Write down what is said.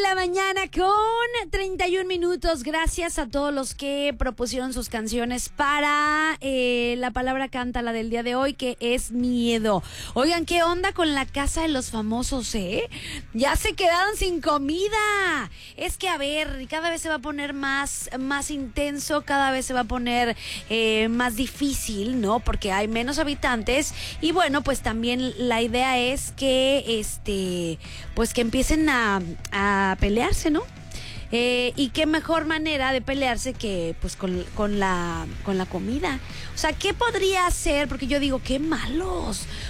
la mañana con 31 minutos. Gracias a todos los que propusieron sus canciones para la palabra cántala del día de hoy, que es miedo. Oigan, ¿qué onda con la casa de los famosos, Ya se quedaron sin comida. Es que, a ver, cada vez se va a poner más intenso, cada vez se va a poner más difícil, ¿no? Porque hay menos habitantes y bueno, pues también la idea es que pues que empiecen a pelearse, ¿no? Y qué mejor manera de pelearse que pues con la comida. O sea, ¿qué podría hacer? Porque yo digo, qué malos.